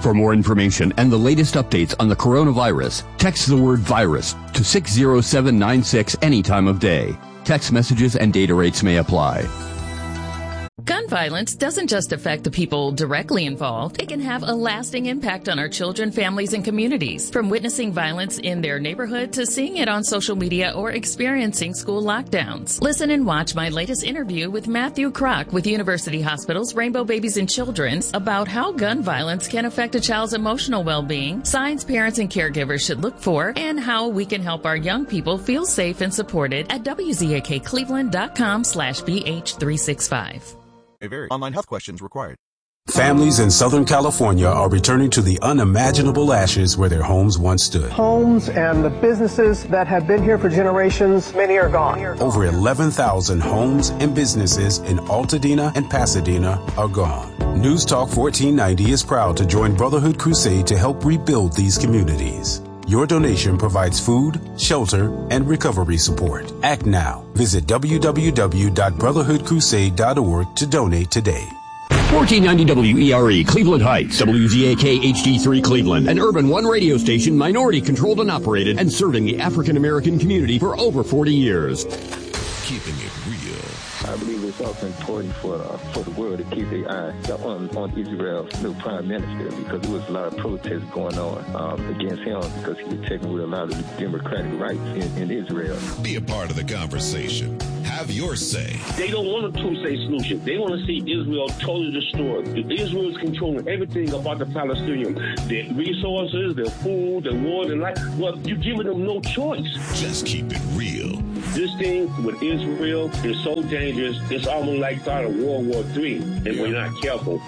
For more information and the latest updates on the coronavirus, text the word virus to 60796 any time of day. Text messages and data rates may apply. Gun violence doesn't just affect the people directly involved. It can have a lasting impact on our children, families, and communities. From witnessing violence in their neighborhood to seeing it on social media or experiencing school lockdowns. Listen and watch my latest interview with Matthew Kroc with University Hospital's Rainbow Babies and Children's about how gun violence can affect a child's emotional well-being, signs parents and caregivers should look for, and how we can help our young people feel safe and supported at wzakcleveland.com/BH365. Online health questions required. Families in Southern California are returning to the unimaginable ashes where their homes once stood. Homes and the businesses that have been here for generations, many are gone. Over 11,000 homes and businesses in Altadena and Pasadena are gone. News Talk 1490 is proud to join Brotherhood Crusade to help rebuild these communities. Your donation provides food, shelter, and recovery support. Act now. Visit www.brotherhoodcrusade.org to donate today. 1490 WERE, Cleveland Heights, WZAK HD3 Cleveland, an Urban One radio station, minority controlled and operated, and serving the African American community for over 40 years. Keeping it real. I believe it's also important for the world to keep their eye on Israel's new prime minister, because there was a lot of protests going on against him because he was taking away a lot of the democratic rights in Israel. Be a part of the conversation. Have your say. They don't want a two-state solution. They want to see Israel totally destroyed. Israel is controlling everything about the Palestinians, their resources, their food, their water, and life. Well, you're giving them no choice. Just keep it real. This thing with Israel is so dangerous. It's almost like start of World War III if we're not careful.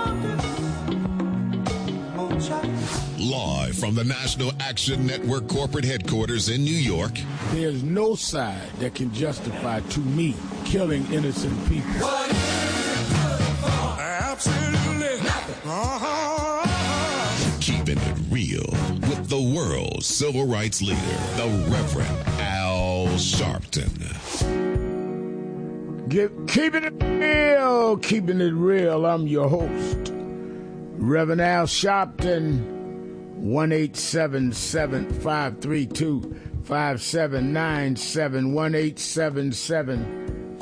Live from the National Action Network corporate headquarters in New York. There's no side that can justify, to me, killing innocent people. What is it good for? Absolutely nothing. Keeping it real with the world's civil rights leader, the Reverend Al Sharpton. Keeping it real. I'm your host, Reverend Al Sharpton. 1-877-532-5797,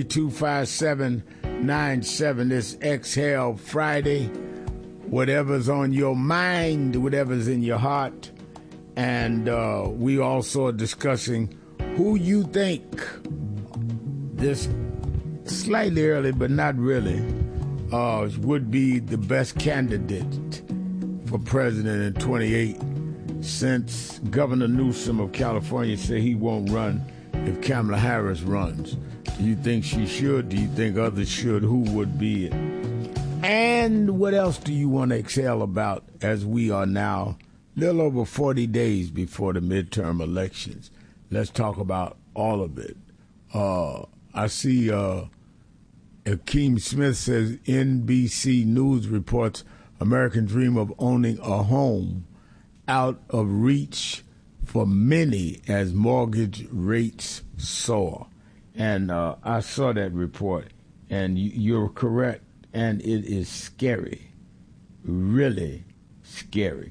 1-877-532-5797. It's Exhale Friday. Whatever's on your mind, whatever's in your heart. And we also are discussing who you think, this slightly early but not really, would be the best candidate for president in 28, since Governor Newsom of California said he won't run if Kamala Harris runs. Do you think she should? Do you think others should? Who would be it? And what else do you want to exhale about, as we are now a little over 40 days before the midterm elections? Let's talk about all of it. I see Akeem Smith says NBC News reports American dream of owning a home out of reach for many as mortgage rates soar. And I saw that report, and you're correct, and it is scary, really scary.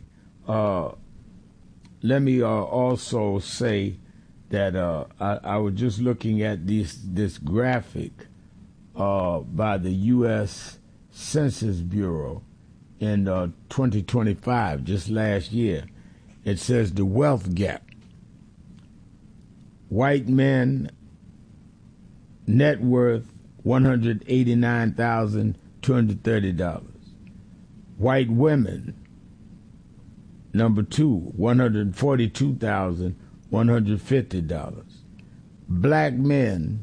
Let me also say that I was just looking at this graphic by the U.S. Census Bureau in 2025, just last year. It says the wealth gap. White men, net worth $189,230. White women, number 2, $142,150. Black men,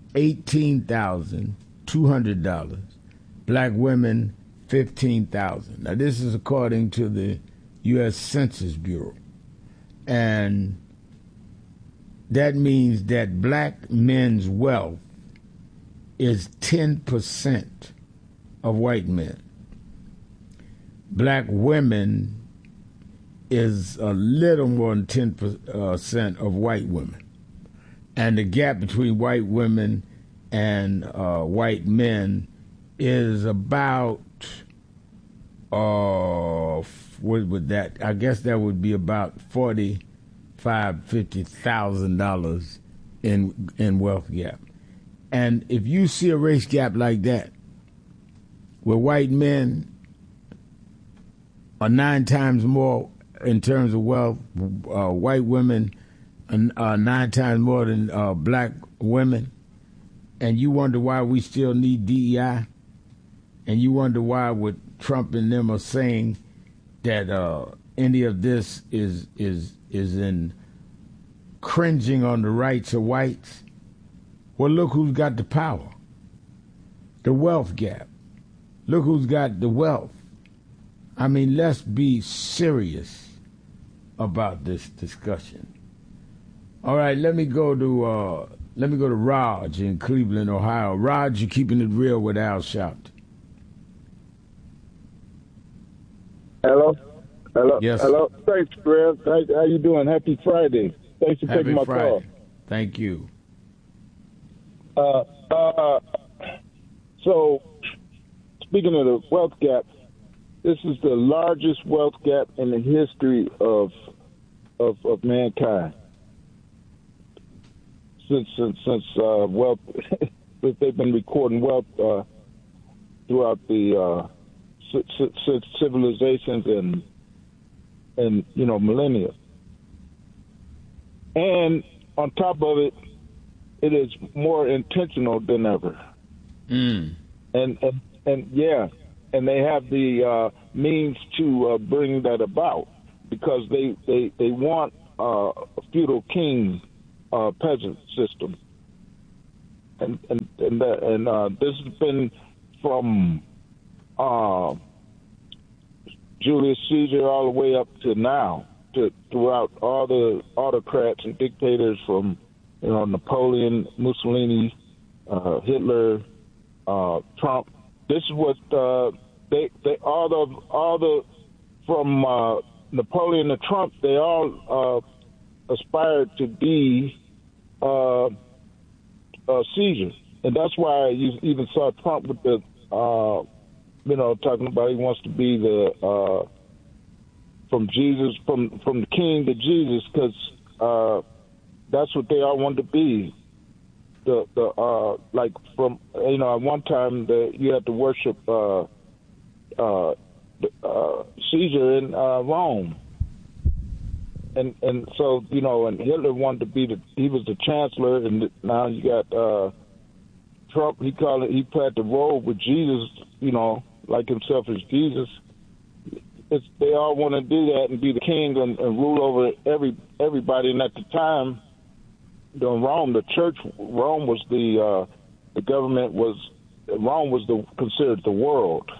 $18,200. Black women, $15,000. Now, this is according to the U.S. Census Bureau. And that means that black men's wealth is 10% of white men. Black women is a little more than 10% of white women. And the gap between white women and white men is about what would that? I guess that would be about $50,000 in wealth gap. And if you see a race gap like that, where white men are 9 times more in terms of wealth, white women are 9 times more than black women, and you wonder why we still need DEI, and you wonder why what Trump and them are saying that any of this is in cringing on the rights of whites. Well, look who's got the power. The wealth gap. Look who's got the wealth. I mean, let's be serious about this discussion. All right, let me go to Raj in Cleveland, Ohio. Raj, you're keeping it real with Al Sharpton. Hello? Yes. Hello? Thanks, Rev. How you doing? Happy Friday. Thanks for taking my call. Thank you. So, speaking of the wealth gap, this is the largest wealth gap in the history of mankind. Since wealth, since they've been recording wealth throughout the civilizations and millennia. And on top of it, it is more intentional than ever. And they have the means to bring that about because they want a feudal king peasant system, and this has been from Julius Caesar all the way up to now, throughout all the autocrats and dictators from Napoleon, Mussolini, Hitler, Trump. This is what they all the from Napoleon to Trump. They all aspired to be Caesar, and that's why you even saw Trump with the talking about he wants to be the from Jesus, from the king to Jesus, because that's what they all wanted to be. Like from at one time you had to worship Caesar in Rome, and so and Hitler wanted to be he was the chancellor, and now you got Trump. He played the role with Jesus, like himself as Jesus. They all want to do that and be the king and rule over everybody. And at the time, Rome, the church, Rome was the government Rome was considered the world,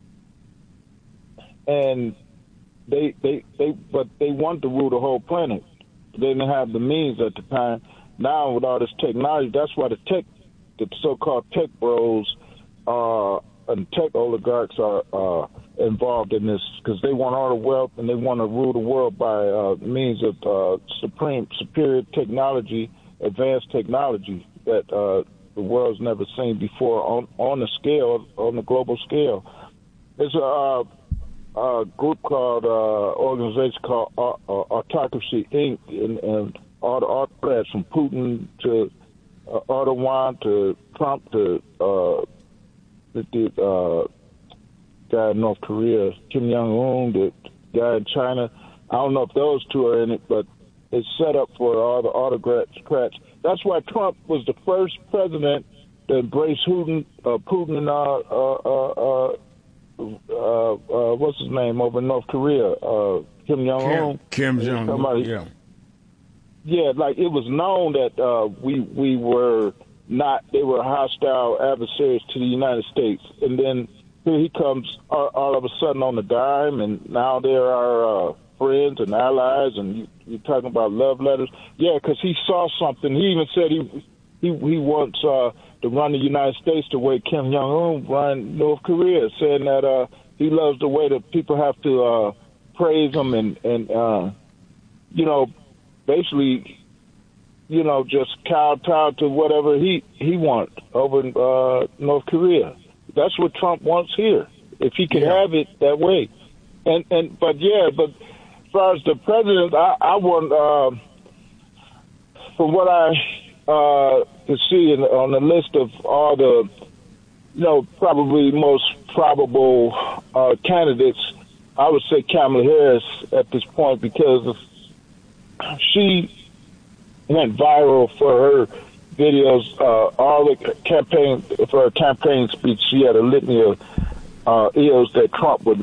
and they wanted to rule the whole planet. They didn't have the means at the time. Now with all this technology, that's why the so-called tech bros and tech oligarchs are involved in this, because they want all the wealth and they want to rule the world by means of superior technology, advanced technology that the world's never seen before on the global scale. There's a group called organization called Autocracy Inc. and all the autocrats from Putin to Erdogan to Trump to the guy in North Korea, Kim Jong-un, the guy in China. I don't know if those two are in it, but it's set up for all the autocrats. That's why Trump was the first president to embrace Putin and what's his name over in North Korea, Kim Jong-un. Kim Jong-un, yeah. Yeah, like it was known that we were not, they were hostile adversaries to the United States. And then here he comes all of a sudden on the dime, and now they're our friends and allies, and you're talking about love letters. Yeah, because he saw something. He even said he wants to run the United States the way Kim Jong-un ran North Korea, saying that he loves the way that people have to praise him and basically, just kowtow to whatever he wants over in North Korea. That's what Trump wants here. If he could have it that way. But as far as the president, I want, from what I can see on the list of all the, probably most probable candidates, I would say Kamala Harris at this point, because she went viral for her videos, all the campaign, for her campaign speech. She had a litany of ills that Trump would,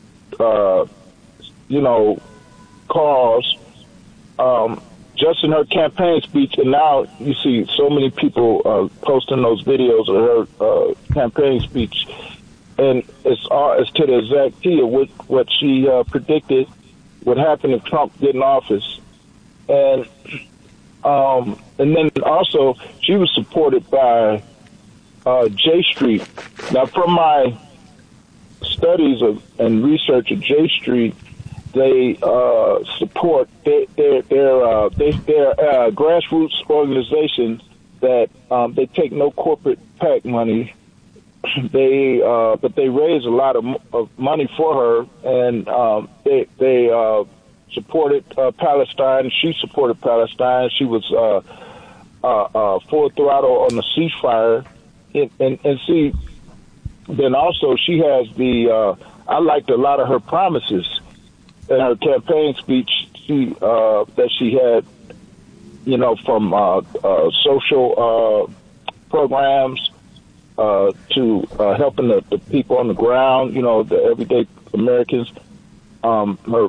cause, just in her campaign speech. And now you see so many people posting those videos of her campaign speech, and it's to the exact T of what she predicted would happen if Trump get in office. And then also she was supported by J Street. Now, from my studies and research of J Street, they support their grassroots organization that they take no corporate PAC money. But they raise a lot of money for her, and they supported Palestine. She supported Palestine. She was full throttle on the ceasefire. And see, then also she has I liked a lot of her promises in her campaign speech that she had, from social programs to helping the people on the ground, the everyday Americans. Her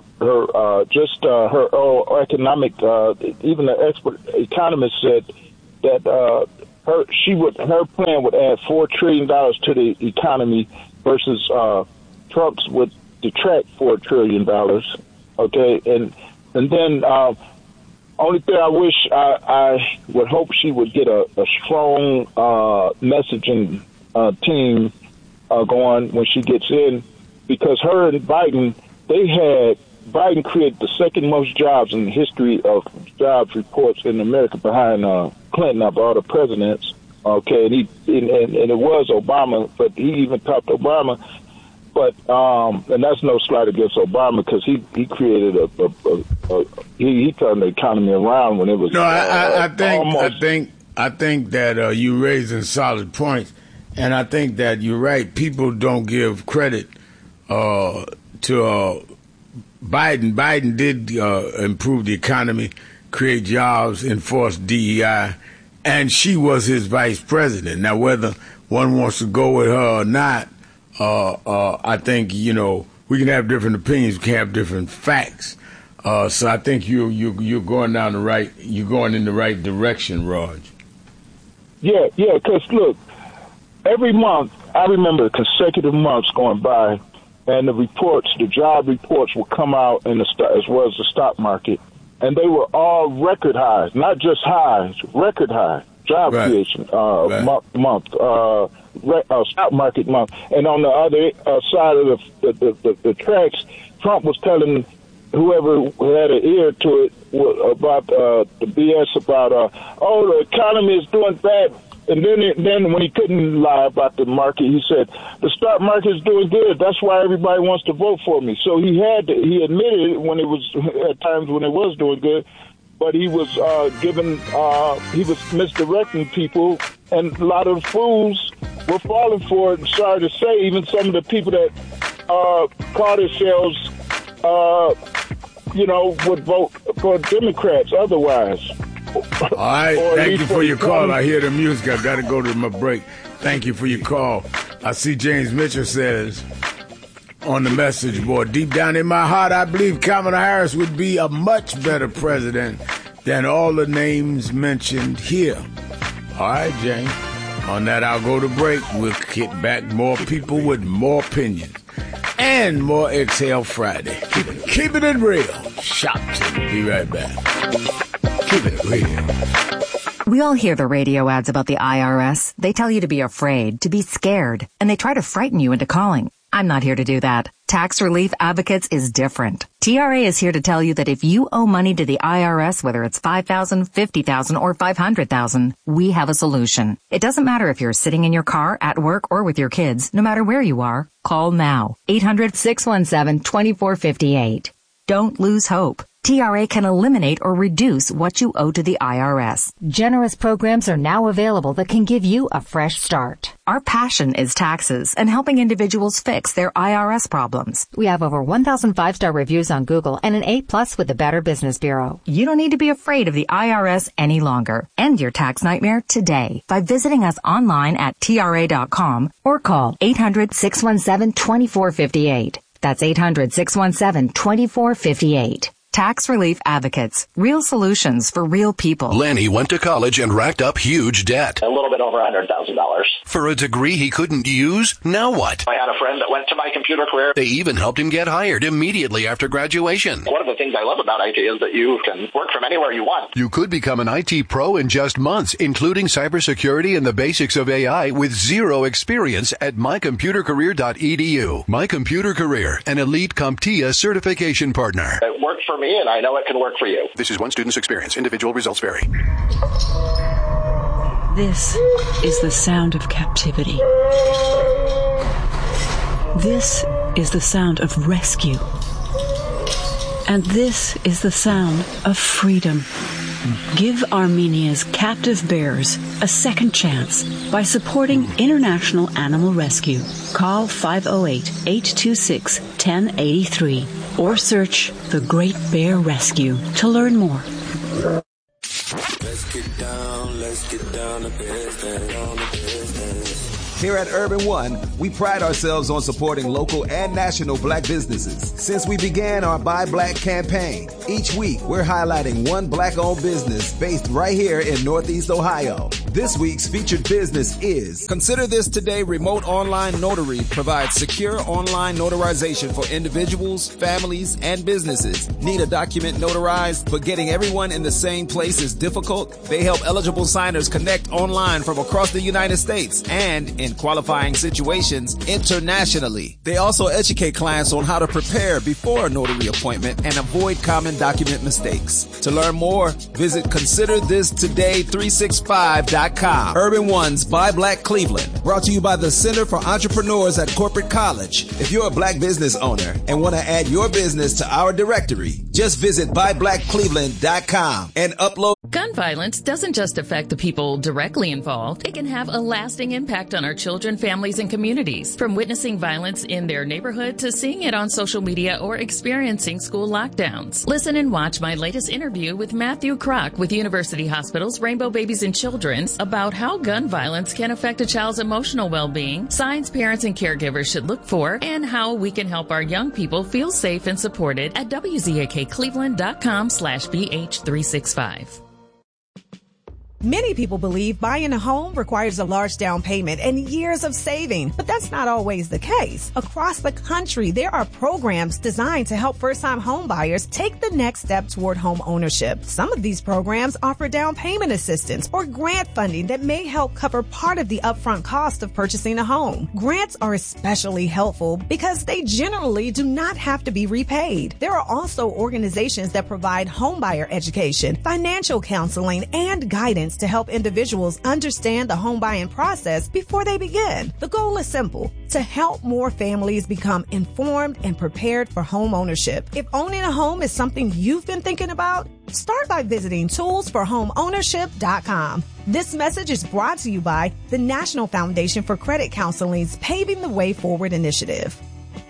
economic, even the expert economist said that her plan would add $4 trillion to the economy versus Trump's would detract $4 trillion. Okay, and then only thing I wish I would hope she would get a strong messaging team going when she gets in, because her and Biden, Biden created the second most jobs in the history of jobs reports in America behind Clinton of all the presidents. Okay, and it was Obama, but he even topped Obama. But and that's no slight against Obama, because he created he turned the economy around when it was. No, I think that you're raising solid points, and I think that you're right. People don't give credit to Biden. Biden did improve the economy, create jobs, enforce DEI, and she was his vice president. Now, whether one wants to go with her or not, I think, we can have different opinions, we can have different facts. So I think you're going down you're going in the right direction, Raj. Yeah, because look, every month, I remember consecutive months going by, and the job reports would come out as well as the stock market, and they were all record highs, not just highs, record high job creation month, stock market month. And on the other side of the tracks, Trump was telling whoever had an ear to it about the BS about the economy is doing bad. And then when he couldn't lie about the market, he said the stock market is doing good. That's why everybody wants to vote for me. So he admitted it when it was at times when it was doing good, but he was he was misdirecting people, and a lot of fools were falling for it. Sorry to say, even some of the people that call themselves would vote for Democrats otherwise. All right, thank you for your call. I hear the music. I've got to go to my break. Thank you for your call. I see James Mitchell says on the message board, deep down in my heart, I believe Kamala Harris would be a much better president than all the names mentioned here. All right, James. On that, I'll go to break. We'll get back more people with more opinions and more Exhale Friday. Keep it real. Shopton. Be right back. Keep it real. We all hear the radio ads about the IRS. They tell you to be afraid, to be scared, and they try to frighten you into calling. I'm not here to do that. Tax Relief Advocates is different. TRA is here to tell you that if you owe money to the IRS, whether it's $5,000, $50,000, or $500,000, we have a solution. It doesn't matter if you're sitting in your car, at work, or with your kids. No matter where you are, call now. 800-617-2458. Don't lose hope. TRA can eliminate or reduce what you owe to the IRS. Generous programs are now available that can give you a fresh start. Our passion is taxes and helping individuals fix their IRS problems. We have over 1,000 5-star reviews on Google and an A+ with the Better Business Bureau. You don't need to be afraid of the IRS any longer. End your tax nightmare today by visiting us online at TRA.com or call 800-617-2458. That's 800-617-2458. Tax Relief Advocates. Real solutions for real people. Lenny went to college and racked up huge debt. A little bit over $100,000. For a degree he couldn't use? Now what? I had a friend that went to My Computer Career. They even helped him get hired immediately after graduation. One of the things I love about IT is that you can work from anywhere you want. You could become an IT pro in just months, including cybersecurity and the basics of AI with zero experience at mycomputercareer.edu. My Computer Career, an elite CompTIA certification partner. It worked for me, and I know it can work for you. This is one student's experience. Individual results vary. This is the sound of captivity. This is the sound of rescue. And this is the sound of freedom. Give Armenia's captive bears a second chance by supporting International Animal Rescue. Call 508-826-1083 or search The Great Bear Rescue to learn more. Let's get down to business. Here at Urban One, we pride ourselves on supporting local and national black businesses. Since we began our Buy Black campaign, each week we're highlighting one black-owned business based right here in Northeast Ohio. This week's featured business is Consider This Today Remote Online Notary provides secure online notarization for individuals, families, and businesses. Need a document notarized, but getting everyone in the same place is difficult? They help eligible signers connect online from across the United States and, in qualifying situations, internationally. They also educate clients on how to prepare before a notary appointment and avoid common document mistakes. To learn more, visit ConsiderThisToday365.com. Urban One's Buy Black Cleveland, brought to you by the Center for Entrepreneurs at Corporate College. If you're a black business owner and want to add your business to our directory, just visit buyblackcleveland.com and upload. Gun violence doesn't just affect the people directly involved. It can have a lasting impact on our children, families, and communities. From witnessing violence in their neighborhood to seeing it on social media or experiencing school lockdowns. Listen and watch my latest interview with Matthew Kroc with University Hospital's Rainbow Babies and Children's about how gun violence can affect a child's emotional well-being, signs parents and caregivers should look for, and how we can help our young people feel safe and supported at WZAKCleveland.com/BH365. Many people believe buying a home requires a large down payment and years of saving, but that's not always the case. Across the country, there are programs designed to help first-time home buyers take the next step toward home ownership. Some of these programs offer down payment assistance or grant funding that may help cover part of the upfront cost of purchasing a home. Grants are especially helpful because they generally do not have to be repaid. There are also organizations that provide homebuyer education, financial counseling, and guidance to help individuals understand the home buying process before they begin. The goal is simple: to help more families become informed and prepared for home ownership. If owning a home is something you've been thinking about, start by visiting toolsforhomeownership.com. This message is brought to you by the National Foundation for Credit Counseling's Paving the Way Forward initiative.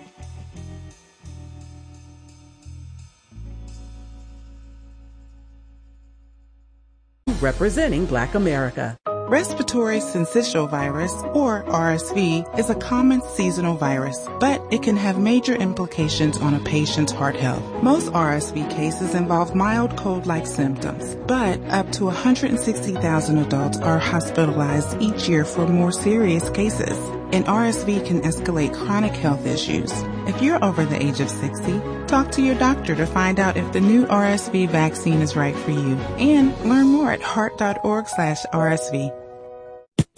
Representing Black America. Respiratory syncytial virus, or RSV, is a common seasonal virus, but it can have major implications on a patient's heart health. Most RSV cases involve mild cold-like symptoms, but up to 160,000 adults are hospitalized each year for more serious cases. And RSV can escalate chronic health issues. If you're over the age of 60, talk to your doctor to find out if the new RSV vaccine is right for you. And learn more at heart.org/RSV.